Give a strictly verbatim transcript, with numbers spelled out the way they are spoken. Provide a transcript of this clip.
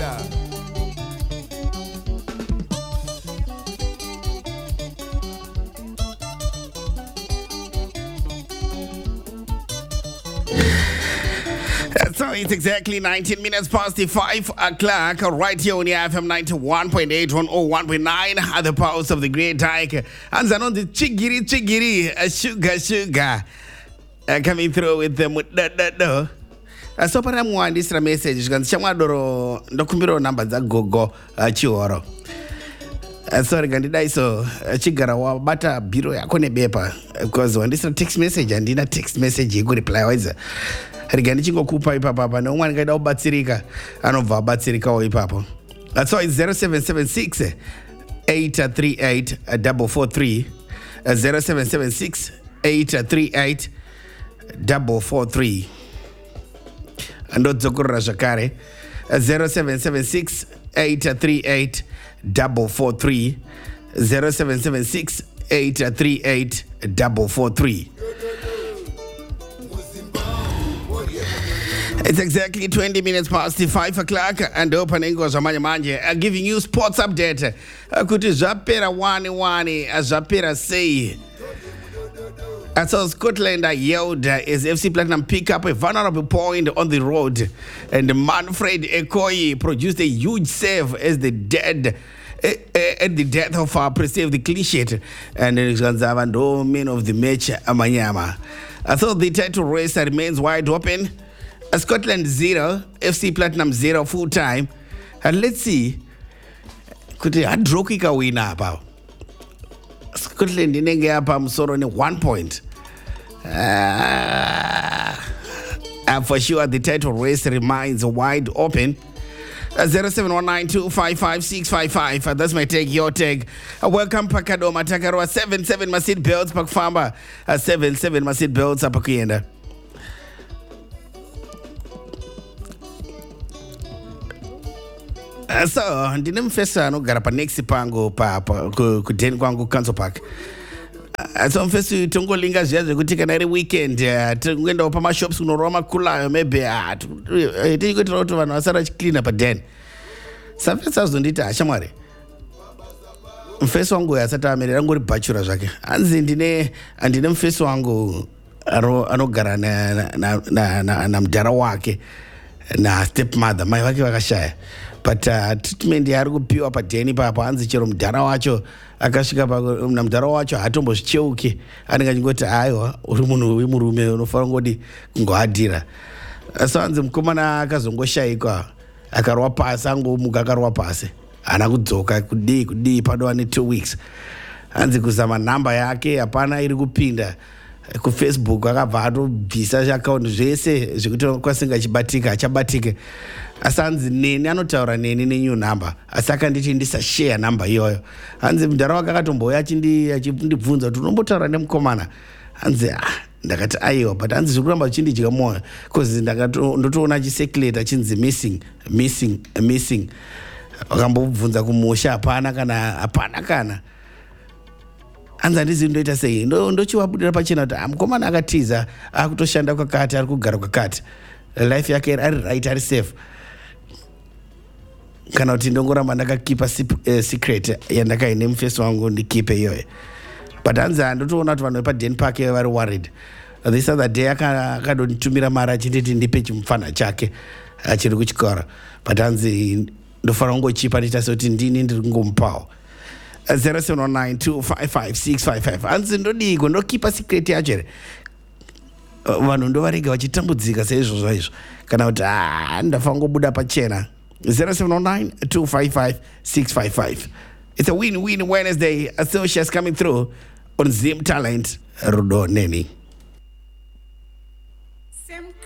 So it's exactly nineteen minutes past the five o'clock right here on the F M ninety-one point eight, one oh one point nine at the pulse of the Great Dyke. And then on the chigiri chigiri, uh, sugar sugar, uh, coming through with them with da da da. Uh, so para mwandisira message kan chamwadoro ndokumbiro number za gogo uh, chioro. Uh, sorry gandida iso uh, chigara wabata biro yako nebepa because wandisira text message andina text message yiku reply waiza. Rigani chingokupa ipapa no one gaida ubatsirika anobva abatsirikawo ipapo. So it's zero seven seven six eight three eight four four three zero seven seven six eight three eight four four three andodzokorora zvakare zero seven seven six eight three eight four four three zero seven seven six eight three eight four four three. It's exactly twenty minutes past the five o'clock and opening goes Manje Manje uh, giving you sports update. Uh, Kuti Zapera Wani Wani as Zapera say. And so Scotland yelled uh, as F C Platinum pick up a vulnerable point on the road. And Manfred Ekoyi produced a huge save as the dead uh, uh, at the death of our uh, save the clean sheet. And it was no man of the match Amanyama. I thought the title race remains wide open. Scotland zero, F C Platinum zero full time. And let's see. Could they Hadroki ka win apa? Scotland inenge apa msoro ni one point. Uh, and for sure the title race remains wide open. Uh, zero seven one nine two five five six five five. Uh, that's my take, your take. Uh, welcome Pakadoma Takarwa seven seven Masid Belts Pakfamba. Uh, seven seven Masid Belts Apakuyenda. Uh, so ndine mfesa anogara pa next pango pa ku den kwangu Council Park. Uh, so mfesa tongolinga zviya zvekuti kana iri weekend uh, tingoenda pa mashops kunoroma kulayo maybe ah uh, tikutira kuti vanhu vasara clean pa den. Safesa zondita ashamwari. Mfesa wangu yasati amerera ngori bachura zvake. Anzi ndine ndine mfesa wangu anogara na na na na, na mdara wake na stepmother mai vake vakashaya. But uh, treatment yari kupiwa padheni papa hanzi chero mudhara wacho akasvika na mudhara wacho hatombozvicheuki anenge achingoti aiwa uri munhu wemurume unofanira ngoti kungohadhira. So hanzi mukomana akazongoshayikwa akarwa pasi angomuka akarwa pasi hana kudzoka kudii kudii padova ne two weeks. Hanzi kuzama namba yake hapana iri kupinda kufacebook akabva atobvisa account zvese zvekuti kwasingachibatika achabatike. Asi hanzi neni anotaura neni nenew number asi akanditi ndisashare number iyoyo. Hanzi mudhara wake akatomboya achindibvunza kuti unombotaura nemukomana. Hanzi ah ndakati aiwa but hanzi zviri kuramba zvichindidya mwoyo because ndotoona chicirculate achinzi missing missing missing. Wakambobvunza kumusha hapana kana hapana kana. Hanzi handizivi ndoita sei ndochiwabudira pachena kuti mukomana akatiza akutoshanda kwakati ari kugara kwakati life yake ari right ari safe. Kana kuti ndongoramba ndakakipa uh, secret yandakaine mufesi wangu ndikipe iyoyo. But hanzi ndotoona kuti vanhu vepaden park vari worried. This other day akadonditumira mari achinditi ndipe chimufana chake achiri kuchikora. But hanzi ndofanira kungochipa ndiita sekuti ndini ndiri kungomupawo. zero seven one nine two five five six five five. Hanzi ndodiko ndokipa secret yacho here. Vanhu ndovarega vachitambudzika seizvozvo izvo kana kuti ah ndafanira kungobuda pachena. zero seven one nine two five five six five five. It's a win-win Wednesday. Associates coming through on Zim Talent. Rudo Neni.